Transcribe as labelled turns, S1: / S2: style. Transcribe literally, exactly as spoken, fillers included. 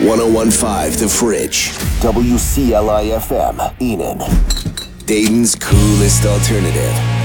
S1: ten fifteen The Fridge. W C L I F M, Enid. Dayton's coolest alternative.